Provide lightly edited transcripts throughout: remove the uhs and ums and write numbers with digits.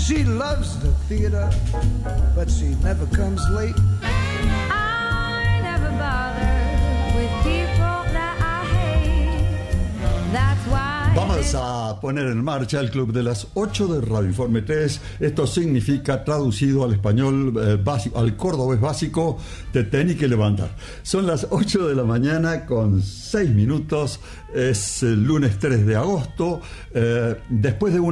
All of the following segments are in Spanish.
She loves the theater, but she never comes late. I never bother with people that I hate. That's why. Vamos a poner en marcha el club de las 8 de Radio Informe 3. Esto significa, traducido al español básico, al cordobés básico, te tenés que levantar. Son las 8 de la mañana con 6 minutos. Es el lunes 3 de agosto. Después de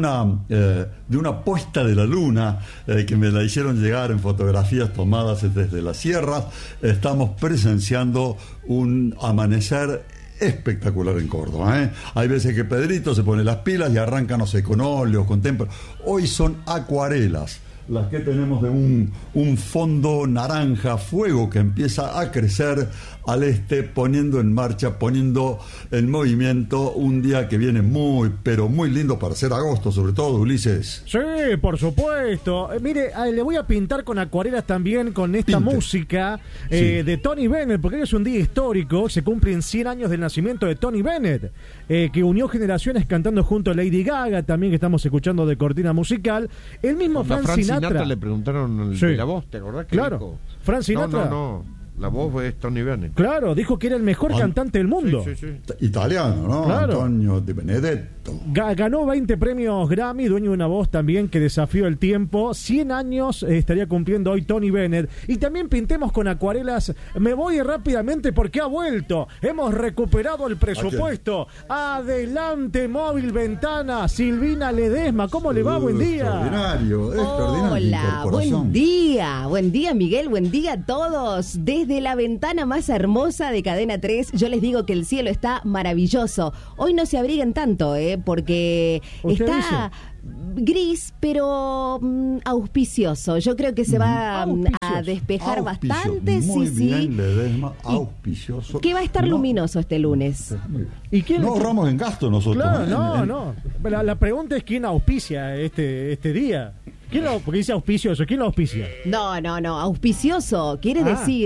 una puesta de la luna que me la hicieron llegar en fotografías tomadas desde las sierras, estamos presenciando un amanecer espectacular en Córdoba, ¿eh? Hay veces que Pedrito se pone las pilas y arranca, no sé, con óleos, con témpera. Hoy son acuarelas las que tenemos de un fondo naranja fuego que empieza a crecer al este, poniendo en marcha, poniendo en movimiento un día que viene muy, pero muy lindo para ser agosto, sobre todo, Ulises. Sí, por supuesto. Mire, le voy a pintar con acuarelas también con esta música de Tony Bennett, porque hoy es un día histórico, se cumplen 100 años del nacimiento de Tony Bennett, que unió generaciones cantando junto a Lady Gaga, también que estamos escuchando de cortina musical. El mismo Frank Sinatra le preguntaron de la voz, ¿te acordás que dijo? Frank Sinatra. No. La voz es Tony Bennett. Claro, dijo que era el mejor cantante del mundo. Sí. Italiano, ¿no? Claro. Antonio Di Benedetto. Ganó 20 premios Grammy, dueño de una voz también que desafió el tiempo. 100 años estaría cumpliendo hoy Tony Bennett. Y también pintemos con acuarelas. Me voy rápidamente porque ha vuelto. Hemos recuperado el presupuesto. Adelante, móvil, ventana. Silvina Ledesma, ¿cómo le va? Buen día. Extraordinario. Hola, buen día, Miguel, buen día a todos. Desde la ventana más hermosa de Cadena 3, yo les digo que el cielo está maravilloso. Hoy no se abriguen tanto, porque está gris, pero auspicioso. Yo creo que se va a despejar bastante. Muy bien, Ledesma, auspicioso. Que va a estar luminoso este lunes. ¿Y quién no ahorramos en gasto nosotros. Claro, no. La pregunta es quién auspicia este día. Porque dice auspicioso, ¿quién lo auspicia? No, auspicioso quiero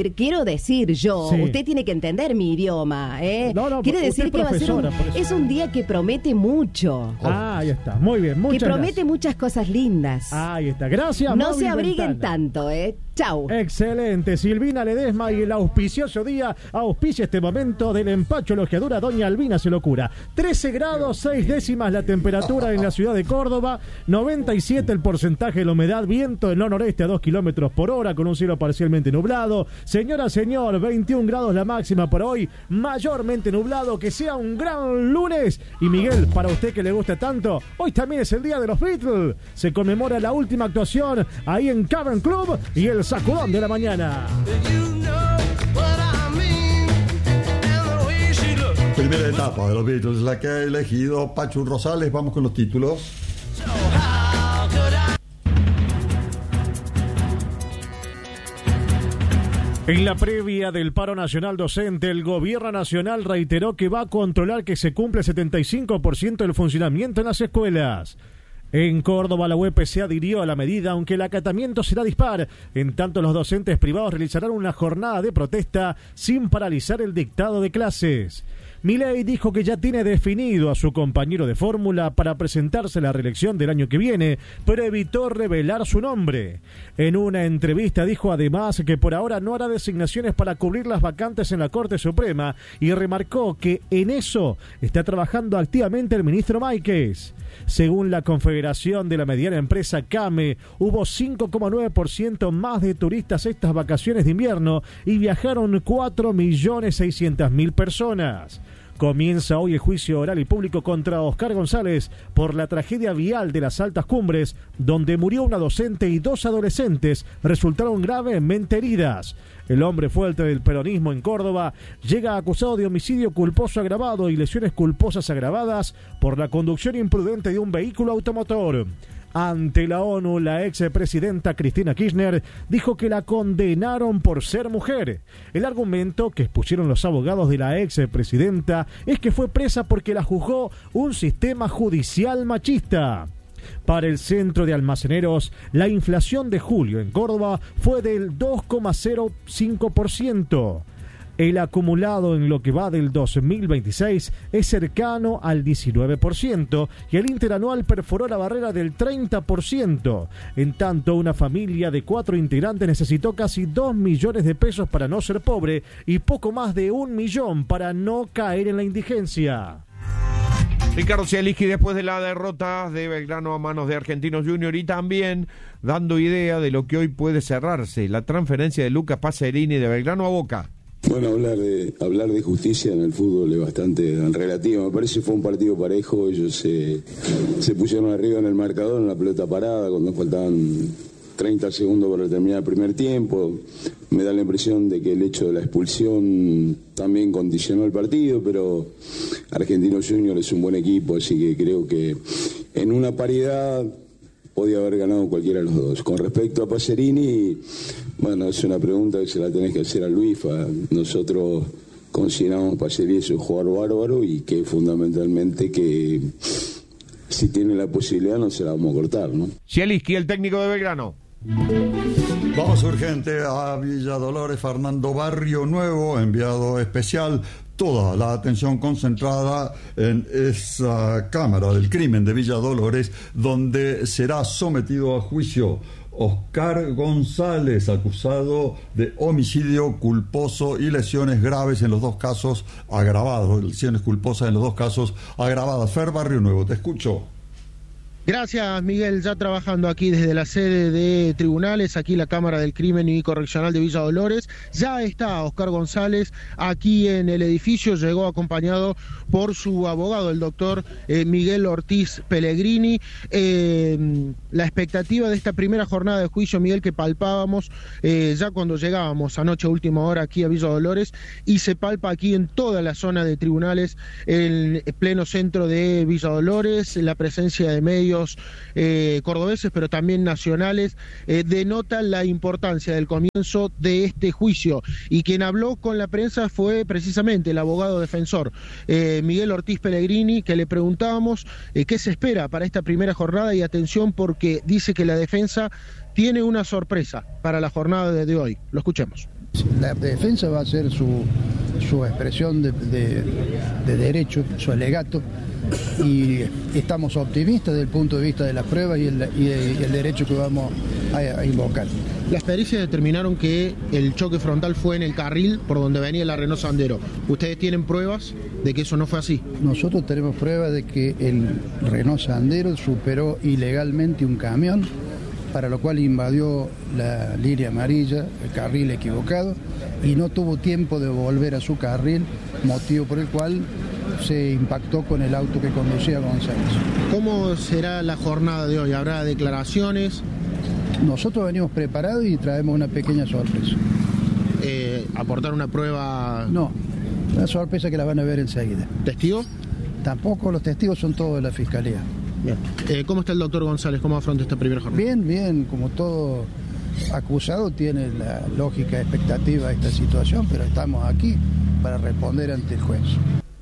decir yo. Sí. Usted tiene que entender mi idioma, quiere decir que va a ser es un día que promete mucho. Ahí está, muy bien, muchas gracias. Que promete muchas cosas lindas. Ahí está, gracias. No se abriguen tanto, Chau. Excelente, Silvina Ledesma, y el auspicioso día auspicia este momento del empacho elogiadura Doña Albina se lo cura. 13 grados 6 décimas la temperatura en la ciudad de Córdoba, 97 el porcentaje de la humedad, viento del noroeste a 2 kilómetros por hora con un cielo parcialmente nublado. Señora, señor, 21 grados la máxima para hoy, mayormente nublado. Que sea un gran lunes. Y Miguel, para usted que le gusta tanto, hoy también es el día de los Beatles. Se conmemora la última actuación ahí en Cavern Club y el sacudón de la mañana. Primera etapa de los Beatles, la que ha elegido Pachu Rosales. Vamos con los títulos. En la previa del paro nacional docente, el gobierno nacional reiteró que va a controlar que se cumpla el 75% del funcionamiento en las escuelas. En Córdoba, la UPC adhirió a la medida, aunque el acatamiento será dispar. En tanto, los docentes privados realizarán una jornada de protesta sin paralizar el dictado de clases. Milei dijo que ya tiene definido a su compañero de fórmula para presentarse a la reelección del año que viene, pero evitó revelar su nombre. En una entrevista dijo además que por ahora no hará designaciones para cubrir las vacantes en la Corte Suprema y remarcó que en eso está trabajando activamente el ministro Máiquez. Según la Confederación de la Mediana Empresa CAME, hubo 5,9% más de turistas estas vacaciones de invierno y viajaron 4.600.000 personas. Comienza hoy el juicio oral y público contra Oscar González por la tragedia vial de las Altas Cumbres, donde murió una docente y 2 adolescentes resultaron gravemente heridas. El hombre fuerte del peronismo en Córdoba llega acusado de homicidio culposo agravado y lesiones culposas agravadas por la conducción imprudente de un vehículo automotor. Ante la ONU, la expresidenta Cristina Kirchner dijo que la condenaron por ser mujer. El argumento que expusieron los abogados de la expresidenta es que fue presa porque la juzgó un sistema judicial machista. Para el Centro de Almaceneros, la inflación de julio en Córdoba fue del 2,05%. El acumulado en lo que va del 2026 es cercano al 19% y el interanual perforó la barrera del 30%. En tanto, una familia de 4 integrantes necesitó casi 2 millones de pesos para no ser pobre y poco más de 1 millón para no caer en la indigencia. Ricardo Cieliski, después de la derrota de Belgrano a manos de Argentinos Junior, y también dando idea de lo que hoy puede cerrarse, la transferencia de Lucas Pacerini de Belgrano a Boca. Bueno, hablar de justicia en el fútbol es bastante relativo. Me parece que fue un partido parejo. Ellos se pusieron arriba en el marcador, en la pelota parada, cuando faltaban 30 segundos para terminar el primer tiempo. Me da la impresión de que el hecho de la expulsión también condicionó el partido, pero Argentinos Junior es un buen equipo, así que creo que en una paridad podía haber ganado cualquiera de los dos. Con respecto a Pacerini, bueno, es una pregunta que se la tenés que hacer a Luifa. Nosotros consideramos a Pacerini un jugador bárbaro y que fundamentalmente que si tiene la posibilidad no se la vamos a cortar, ¿no? Cieliski, el técnico de Belgrano. Vamos urgente a Villa Dolores. Fernando Barrio Nuevo, enviado especial. Toda la atención concentrada en esa Cámara del Crimen de Villa Dolores, donde será sometido a juicio Oscar González, acusado de homicidio culposo y lesiones graves en los dos casos agravados. Lesiones culposas en los dos casos agravadas. Fer Barrio Nuevo, te escucho. Gracias, Miguel. Ya trabajando aquí desde la sede de tribunales, aquí la Cámara del Crimen y Correccional de Villa Dolores. Ya está Oscar González aquí en el edificio, llegó acompañado por su abogado, el doctor Miguel Ortiz Pellegrini. La expectativa de esta primera jornada de juicio, Miguel, que palpábamos ya cuando llegábamos anoche a última hora aquí a Villa Dolores, y se palpa aquí en toda la zona de tribunales, en pleno centro de Villa Dolores, la presencia de medios cordobeses, pero también nacionales, denota la importancia del comienzo de este juicio. Y quien habló con la prensa fue precisamente el abogado defensor, Miguel Ortiz Pellegrini, que le preguntábamos qué se espera para esta primera jornada, y atención porque dice que la defensa tiene una sorpresa para la jornada de hoy. Lo escuchemos. La defensa va a hacer su expresión de derecho, su alegato, y estamos optimistas desde el punto de vista de las pruebas y el derecho que vamos a invocar. Las pericias determinaron que el choque frontal fue en el carril por donde venía la Renault Sandero. ¿Ustedes tienen pruebas de que eso no fue así? Nosotros tenemos pruebas de que el Renault Sandero superó ilegalmente un camión, para lo cual invadió la línea amarilla, el carril equivocado, y no tuvo tiempo de volver a su carril, motivo por el cual se impactó con el auto que conducía González. ¿Cómo será la jornada de hoy? ¿Habrá declaraciones? Nosotros venimos preparados y traemos una pequeña sorpresa. ¿Aportar una prueba? No, una sorpresa que la van a ver enseguida. ¿Testigo? Tampoco, los testigos son todos de la Fiscalía. Bien. ¿Cómo está el doctor González? ¿Cómo afronta esta primera jornada? Bien, como todo acusado tiene la lógica expectativa de esta situación, pero estamos aquí para responder ante el juez.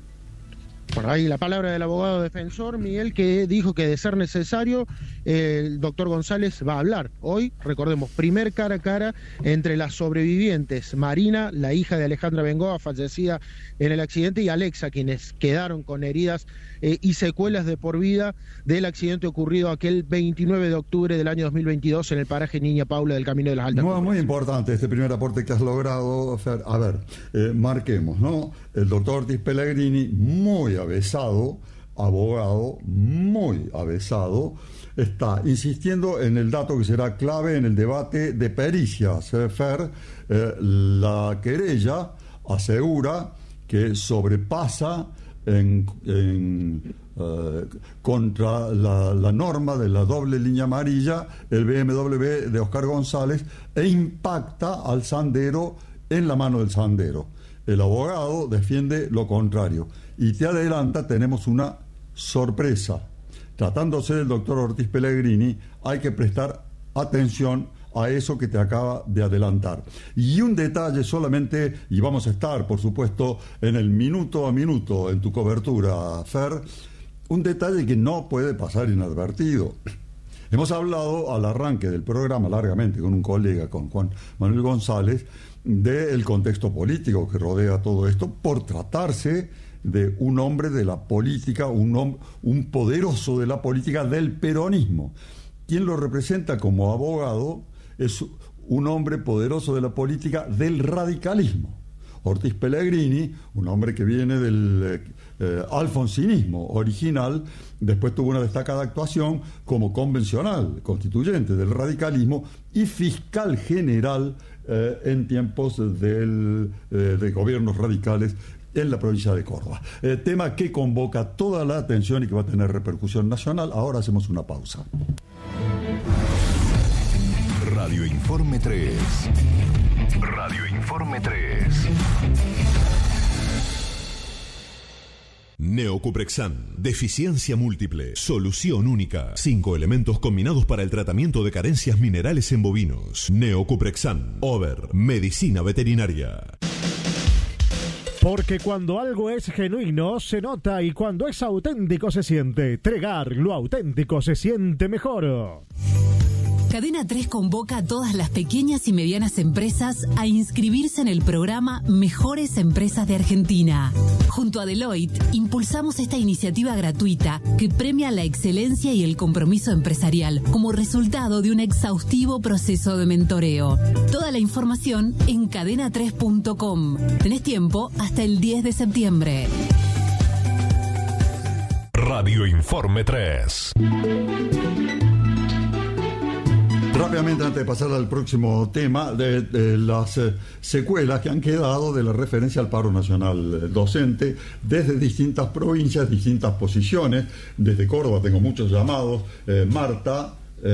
Por ahí la palabra del abogado defensor, Miguel, que dijo que de ser necesario, el doctor González va a hablar. Hoy, recordemos, primer cara a cara entre las sobrevivientes, Marina, la hija de Alejandra Bengoa, fallecida en el accidente, y Alexa, quienes quedaron con heridas y secuelas de por vida del accidente ocurrido aquel 29 de octubre del año 2022 en el paraje Niña Paula del Camino de las Altas. Muy importante este primer aporte que has logrado, Fer. A ver, marquemos, ¿no? El doctor Ortiz Pellegrini, muy avesado, abogado, muy avesado, está insistiendo en el dato que será clave en el debate de pericias. Fer, la querella asegura que sobrepasa contra la norma de la doble línea amarilla el BMW de Oscar González, e impacta al Sandero en la mano del Sandero. El abogado defiende lo contrario y te adelanta, tenemos una sorpresa. Tratándose del doctor Ortiz Pellegrini, hay que prestar atención a eso que te acaba de adelantar. Y un detalle solamente, y vamos a estar, por supuesto, en el minuto a minuto en tu cobertura, Fer, un detalle que no puede pasar inadvertido. Hemos hablado al arranque del programa largamente con un colega, con Juan Manuel González, del contexto político que rodea todo esto, por tratarse de un hombre de la política, un poderoso de la política del peronismo. Quien lo representa como abogado es un hombre poderoso de la política del radicalismo. Ortiz Pellegrini, un hombre que viene del alfonsinismo original, después tuvo una destacada actuación como convencional, constituyente del radicalismo y fiscal general en tiempos de gobiernos radicales en la provincia de Córdoba. Tema que convoca toda la atención y que va a tener repercusión nacional. Ahora hacemos una pausa. Radio Informe 3. Radio Informe 3. Neocuprexan, deficiencia múltiple, solución única. 5 elementos combinados para el tratamiento de carencias minerales en bovinos. Neocuprexan, Over, medicina veterinaria. Porque cuando algo es genuino se nota y cuando es auténtico se siente. Tregar, lo auténtico se siente mejor. Cadena 3 convoca a todas las pequeñas y medianas empresas a inscribirse en el programa Mejores Empresas de Argentina. Junto a Deloitte, impulsamos esta iniciativa gratuita que premia la excelencia y el compromiso empresarial como resultado de un exhaustivo proceso de mentoreo. Toda la información en cadena3.com. Tenés tiempo hasta el 10 de septiembre. Radio Informe 3. Rápidamente, antes de pasar al próximo tema, de las secuelas que han quedado de la referencia al paro nacional docente desde distintas provincias, distintas posiciones. Desde Córdoba tengo muchos llamados. Marta,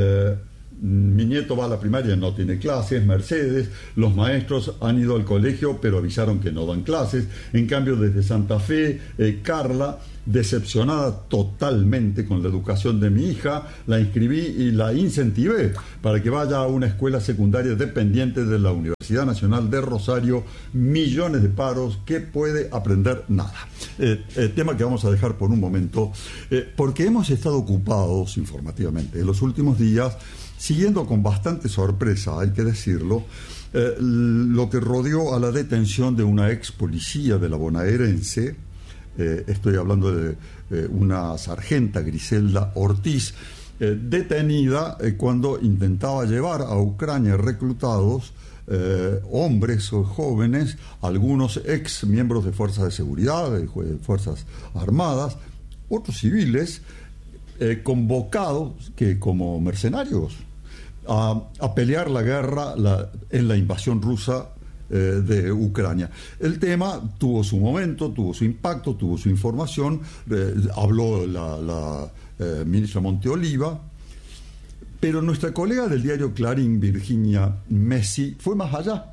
mi nieto va a la primaria, no tiene clases. Mercedes, los maestros han ido al colegio pero avisaron que no dan clases. En cambio, desde Santa Fe, Carla, decepcionada totalmente con la educación de mi hija, la inscribí y la incentivé para que vaya a una escuela secundaria dependiente de la Universidad Nacional de Rosario. Millones de paros, que puede aprender nada. Tema que vamos a dejar por un momento, porque hemos estado ocupados informativamente en los últimos días, siguiendo con bastante sorpresa, hay que decirlo, lo que rodeó a la detención de una ex policía de la bonaerense. Estoy hablando de una sargenta, Griselda Ortiz, detenida cuando intentaba llevar a Ucrania reclutados hombres o jóvenes, algunos ex miembros de fuerzas de seguridad, de fuerzas armadas, otros civiles, convocados como mercenarios a pelear la guerra en la invasión rusa de Ucrania. El tema tuvo su momento, tuvo su impacto, tuvo su información, habló la ministra Monteoliva, pero nuestra colega del diario Clarín, Virginia Messi, fue más allá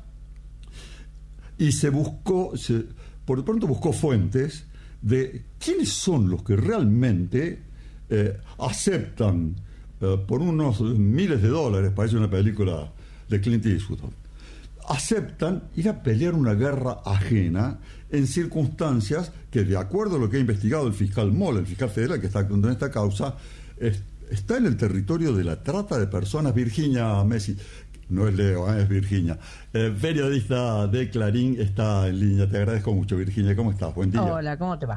y por de pronto buscó fuentes de quiénes son los que realmente aceptan por unos miles de dólares, parece una película de Clint Eastwood, aceptan ir a pelear una guerra ajena en circunstancias que, de acuerdo a lo que ha investigado el fiscal Mola, el fiscal federal que está actuando en esta causa, está en el territorio de la trata de personas. Virginia Messi, no es Leo, es Virginia, periodista de Clarín, está en línea. Te agradezco mucho, Virginia. ¿Cómo estás? Buen día. Hola, ¿cómo te va?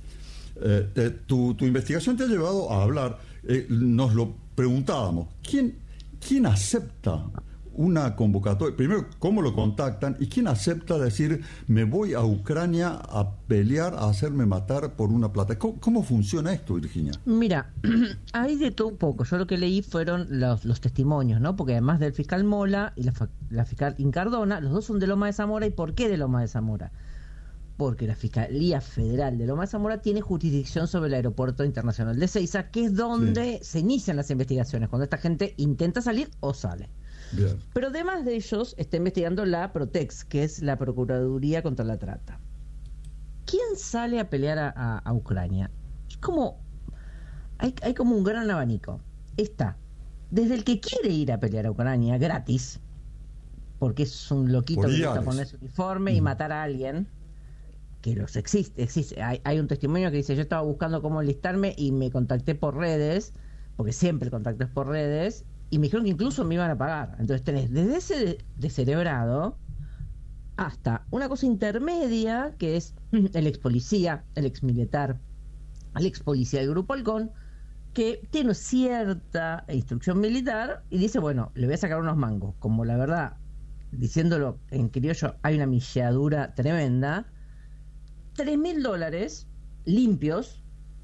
Tu investigación te ha llevado a hablar, nos lo preguntábamos, ¿quién acepta una convocatoria? Primero, ¿cómo lo contactan? ¿Y quién acepta decir, me voy a Ucrania a pelear, a hacerme matar por una plata? ¿Cómo funciona esto, Virginia? Mira, hay de todo un poco. Yo lo que leí fueron los testimonios, ¿no? Porque además del fiscal Mola y la fiscal Incardona, los dos son de Loma de Zamora. ¿Y por qué de Loma de Zamora? Porque la Fiscalía Federal de Loma de Zamora tiene jurisdicción sobre el Aeropuerto Internacional de Ezeiza, que es donde se inician las investigaciones, cuando esta gente intenta salir o sale. Bien. Pero además de ellos está investigando la Protex, que es la Procuraduría contra la Trata. ¿Quién sale a pelear a Ucrania? Es como hay como un gran abanico. Está desde el que quiere ir a pelear a Ucrania gratis, porque es un loquito que gusta poner su uniforme y matar a alguien, que los existe. Hay un testimonio que dice: yo estaba buscando cómo enlistarme y me contacté por redes, porque siempre el contacto es por redes, y me dijeron que incluso me iban a pagar. Entonces tenés desde ese descerebrado hasta una cosa intermedia, que es el ex policía, el ex militar, el ex policía del Grupo Halcón, que tiene cierta instrucción militar y dice, bueno, le voy a sacar unos mangos. Como la verdad, diciéndolo en criollo, hay una milladura tremenda. $3.000 limpios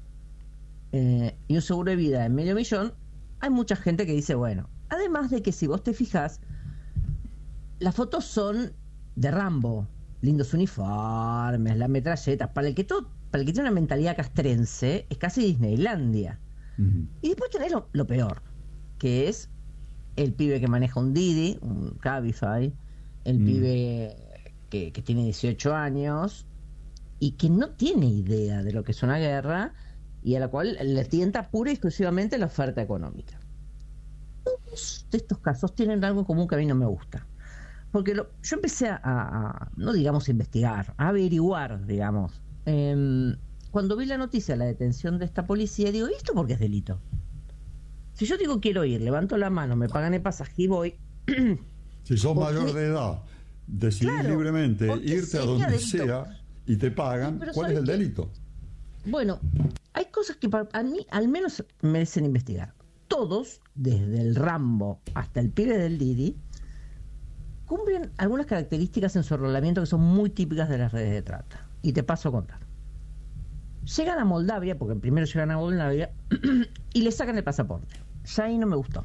y un seguro de vida de $500,000. Hay mucha gente que dice, bueno, además de que si vos te fijás, las fotos son de Rambo, lindos uniformes, las metralletas, para el que tiene una mentalidad castrense, es casi Disneylandia. Y después tenés lo peor, que es el pibe que maneja un Didi, un Cabify, el pibe que tiene 18 años y que no tiene idea de lo que es una guerra y a la cual le tienta pura y exclusivamente la oferta económica. Todos de estos casos tienen algo en común que a mí no me gusta. Porque yo empecé no digamos investigar, a averiguar, digamos. Cuando vi la noticia de la detención de esta policía, digo, ¿y esto por qué es delito? Si yo digo quiero ir, levanto la mano, me pagan el pasaje y voy... Si sos mayor de edad, decidís libremente irte a donde sea y te pagan, ¿cuál es el delito? Bueno, hay cosas que a mí al menos merecen investigar. Todos, desde el Rambo hasta el pibe del Didi, cumplen algunas características en su enrolamiento que son muy típicas de las redes de trata. Y te paso a contar. Llegan a Moldavia, porque primero llegan a Moldavia, y le sacan el pasaporte. Ya ahí no me gustó.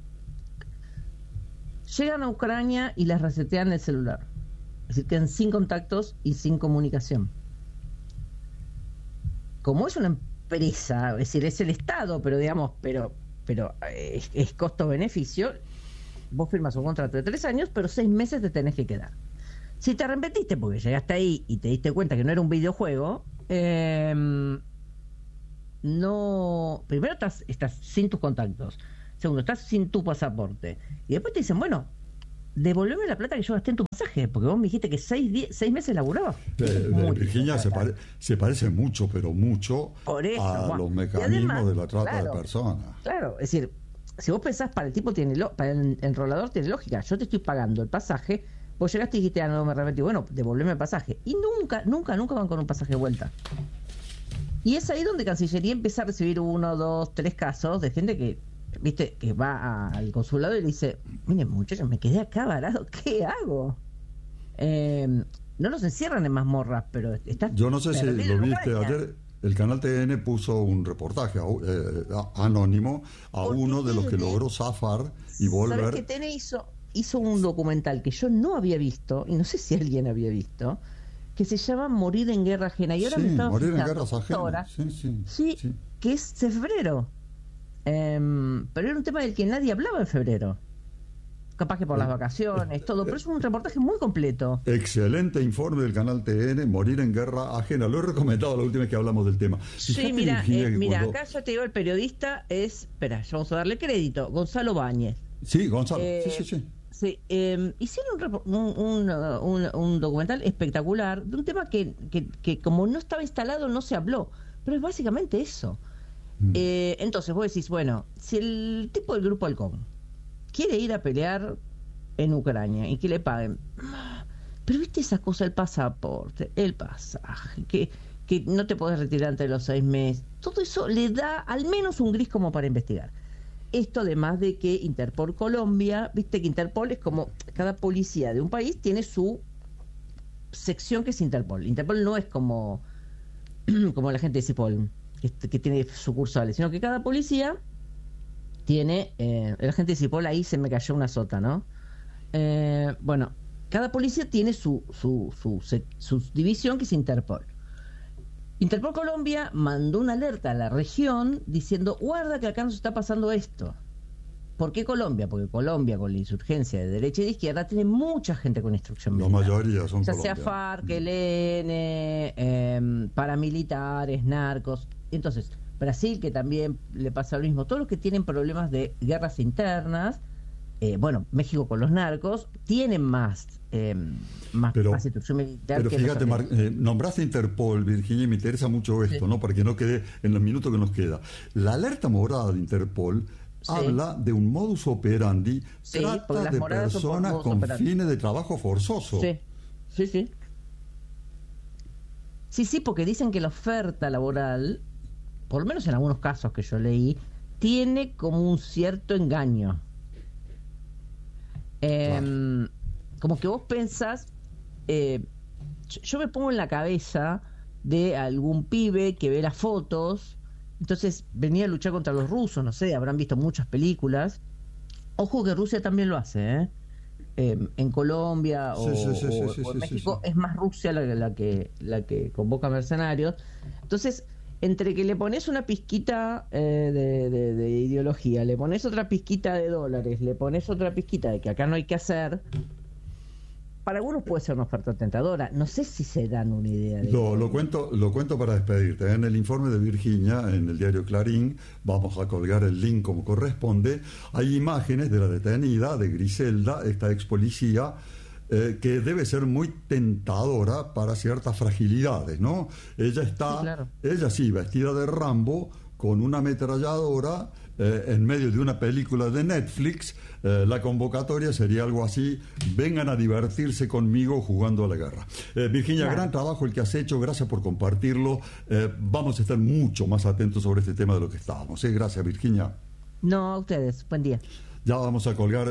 Llegan a Ucrania y les resetean el celular. Es decir, quedan sin contactos y sin comunicación. Como es una empresa, es decir, es el Estado, pero digamos, pero es costo-beneficio, vos firmas un contrato de 3 años, pero 6 meses te tenés que quedar. Si te arrepentiste porque llegaste ahí y te diste cuenta que no era un videojuego, no, primero estás sin tus contactos, segundo, estás sin tu pasaporte, y después te dicen, bueno, devolveme la plata que yo gasté en tu pasaje, porque vos me dijiste que 6 meses laburabas. Virginia, se parece mucho, pero mucho a los mecanismos además, de la trata de personas. Claro, es decir, si vos pensás, para el enrolador tiene lógica. Yo te estoy pagando el pasaje, vos llegaste y dijiste, no me arrepentí, bueno, devolveme el pasaje. Y nunca van con un pasaje de vuelta. Y es ahí donde Cancillería empieza a recibir 1, 2, 3 casos de gente que, viste, que va al consulado y le dice, miren muchachos, me quedé acá varado, ¿qué hago? No los encierran en mazmorras, pero estás... Yo no sé si lo viste ayer. El canal TN puso un reportaje anónimo a uno de los que logró zafar y volver. ¿Sabes que TN hizo un documental que yo no había visto, y no sé si alguien había visto, que se llama Morir en Guerra Ajena? Y ahora me estaba Morir en fijando Guerras Ajenas. Ahora, sí, que es de febrero. Pero era un tema del que nadie hablaba en febrero. Capaz que por las vacaciones, todo, pero es un reportaje muy completo. Excelente informe del canal TN, Morir en Guerra Ajena. Lo he recomendado la última vez que hablamos del tema. Sí, mira, acá ya te digo, el periodista es, espera, ya vamos a darle crédito, Gonzalo Báñez. Sí, Gonzalo, sí. Hicieron un documental espectacular de un tema que como no estaba instalado no se habló, pero es básicamente eso. Entonces vos decís, bueno, si el tipo del Grupo Halcón quiere ir a pelear en Ucrania y que le paguen, pero viste esa cosa, el pasaporte, el pasaje, que no te podés retirar antes de los 6 meses, todo eso le da al menos un gris como para investigar. Esto además de que Interpol Colombia, viste que Interpol es como, cada policía de un país tiene su sección que es Interpol. Interpol no es como la gente de CIPOL, que tiene sucursales, sino que cada policía tiene, la gente de CIPOL, ahí se me cayó una sota, ¿no? Bueno, cada policía tiene su división que es Interpol. Interpol Colombia mandó una alerta a la región diciendo, guarda que acá nos está pasando esto. ¿Por qué Colombia? Porque Colombia, con la insurgencia de derecha y de izquierda, tiene mucha gente con instrucción militar. La mayoría son colombianos. Ya sea FARC, ELN, paramilitares, narcos. Entonces, Brasil, que también le pasa lo mismo. Todos los que tienen problemas de guerras internas México con los narcos, tienen más instrucción militar. Pero que fíjate, nombraste Interpol, Virginia, y me interesa mucho esto, ¿no? Para que no quede en los minutos que nos queda. La alerta morada de Interpol habla de un modus operandi, trata de personas con fines de trabajo forzoso. Sí, porque dicen que la oferta laboral, por lo menos en algunos casos que yo leí, tiene como un cierto engaño. Como que vos pensás, yo me pongo en la cabeza de algún pibe que ve las fotos, entonces venía a luchar contra los rusos, no sé, habrán visto muchas películas. Ojo que Rusia también lo hace, en Colombia o en México es más Rusia la que convoca mercenarios. Entonces, entre que le pones una pizquita de ideología, le pones otra pizquita de dólares, le pones otra pizquita de que acá no hay que hacer, para algunos puede ser una oferta tentadora. No sé si se dan una idea de lo cuento para despedirte. En el informe de Virginia, en el diario Clarín, vamos a colgar el link como corresponde, hay imágenes de la detenida, de Griselda, esta ex policía, que debe ser muy tentadora para ciertas fragilidades, ¿no? Ella sí, vestida de Rambo, con una ametralladora, en medio de una película de Netflix. La convocatoria sería algo así: vengan a divertirse conmigo jugando a la guerra. Virginia, gran trabajo el que has hecho, gracias por compartirlo. Vamos a estar mucho más atentos sobre este tema de lo que estábamos. Gracias, Virginia. No, a ustedes, buen día. Ya vamos a colgar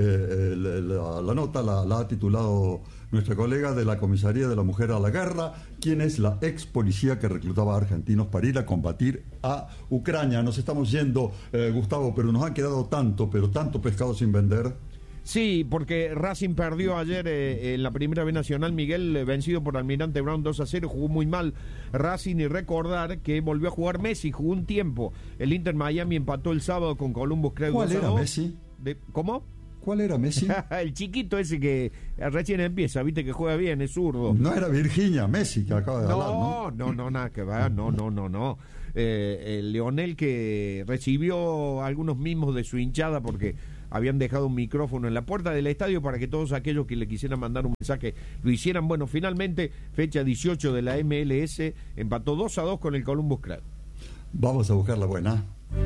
la nota, la ha titulado nuestra colega de la Comisaría de la Mujer a la Guerra, quien es la ex policía que reclutaba a argentinos para ir a combatir a Ucrania. Nos estamos yendo, Gustavo, pero nos ha quedado tanto pescado sin vender. Sí, porque Racing perdió ayer en la Primera B Nacional, Miguel, vencido por Almirante Brown 2-0, jugó muy mal Racing, y recordar que volvió a jugar Messi, jugó un tiempo. El Inter Miami empató el sábado con Columbus Crew. ¿Cuál era Messi? ¿Cómo? ¿Cuál era Messi? El chiquito ese que recién empieza, viste que juega bien, es zurdo. No era Virginia, Messi, que acaba de hablar, ¿no? No, nada que ver, no. El Leonel, que recibió algunos mimos de su hinchada porque habían dejado un micrófono en la puerta del estadio para que todos aquellos que le quisieran mandar un mensaje lo hicieran. Bueno, finalmente, fecha 18 de la MLS, empató 2-2 con el Columbus Crew. Vamos a buscar la buena.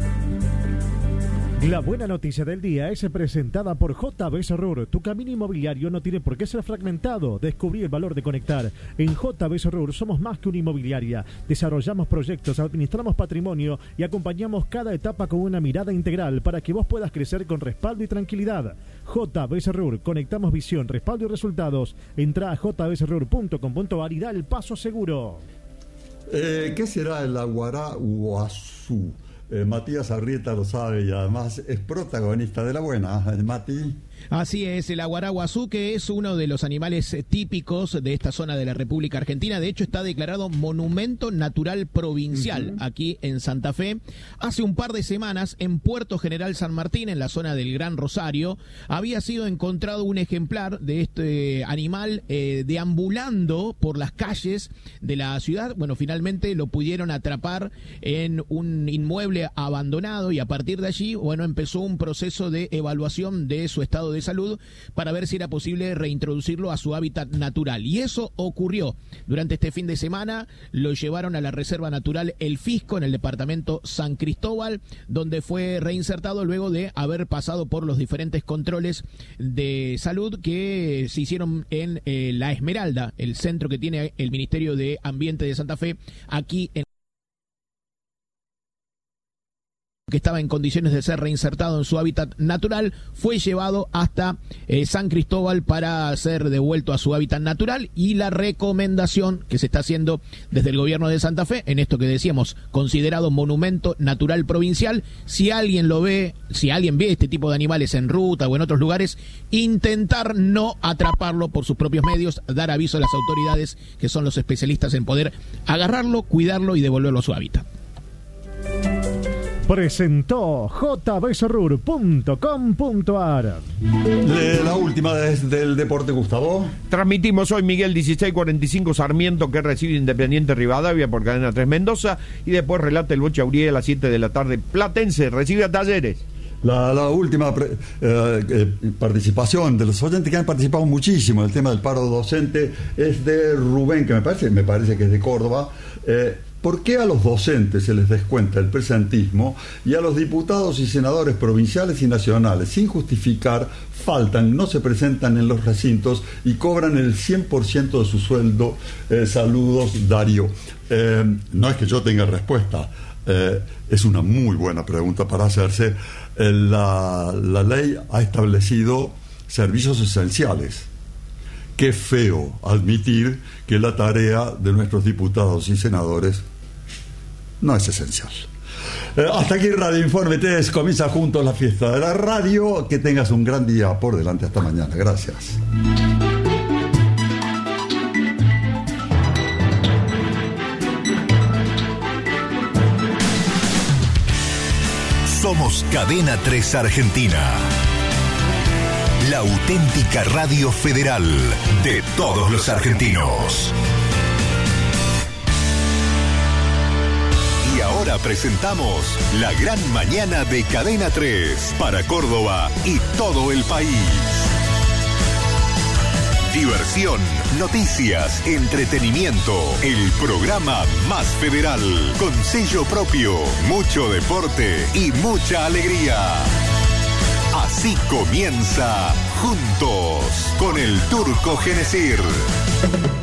La buena noticia del día es presentada por JB Serrur. Tu camino inmobiliario no tiene por qué ser fragmentado. Descubrí el valor de conectar. En JB Serrur somos más que una inmobiliaria. Desarrollamos proyectos, administramos patrimonio y acompañamos cada etapa con una mirada integral para que vos puedas crecer con respaldo y tranquilidad. JB Serrur, conectamos visión, respaldo y resultados. Entrá a jbserrur.com.ar y da el paso seguro. ¿Qué será el Aguaraguazú? Matías Arrieta lo sabe y además es protagonista de la buena. Mati. Así es, el aguaraguazú, que es uno de los animales típicos de esta zona de la República Argentina. De hecho, está declarado Monumento Natural Provincial aquí en Santa Fe. Hace un par de semanas, en Puerto General San Martín, en la zona del Gran Rosario, había sido encontrado un ejemplar de este animal deambulando por las calles de la ciudad. Bueno, finalmente lo pudieron atrapar en un inmueble abandonado y a partir de allí, bueno, empezó un proceso de evaluación de su estado de salud para ver si era posible reintroducirlo a su hábitat natural. Y eso ocurrió. Durante este fin de semana lo llevaron a la Reserva Natural El Fisco en el departamento San Cristóbal, donde fue reinsertado luego de haber pasado por los diferentes controles de salud que se hicieron en La Esmeralda, el centro que tiene el Ministerio de Ambiente de Santa Fe, aquí en que estaba en condiciones de ser reinsertado en su hábitat natural, fue llevado hasta San Cristóbal para ser devuelto a su hábitat natural. Y la recomendación que se está haciendo desde el gobierno de Santa Fe, en esto que decíamos, considerado Monumento Natural Provincial, si alguien lo ve, si alguien ve este tipo de animales en ruta o en otros lugares, intentar no atraparlo por sus propios medios, dar aviso a las autoridades, que son los especialistas en poder agarrarlo, cuidarlo y devolverlo a su hábitat. Presentó jbserrur.com.ar. La última del deporte, Gustavo. Transmitimos hoy, Miguel, 16:45 Sarmiento, que recibe Independiente Rivadavia por Cadena 3 Mendoza, y después relata el Bocha Uriel a las 7 de la tarde. Platense recibe a Talleres. La última participación de los oyentes que han participado muchísimo en el tema del paro docente es de Rubén, que me parece que es de Córdoba. ¿Por qué a los docentes se les descuenta el presentismo y a los diputados y senadores provinciales y nacionales, sin justificar, faltan, no se presentan en los recintos y cobran el 100% de su sueldo? Saludos, Darío. No es que yo tenga respuesta, es una muy buena pregunta para hacerse. La ley ha establecido servicios esenciales. Qué feo admitir que la tarea de nuestros diputados y senadores no es esencial. Hasta aquí Radio Informe 3, comienza juntos la fiesta de la radio. Que tengas un gran día por delante. Hasta mañana. Gracias. Somos Cadena 3 Argentina. La auténtica radio federal de todos los argentinos. Y ahora presentamos La Gran Mañana de Cadena 3 para Córdoba y todo el país. Diversión, noticias, entretenimiento, el programa más federal, con sello propio, mucho deporte y mucha alegría. Así comienza Juntos con el Turco Genesir.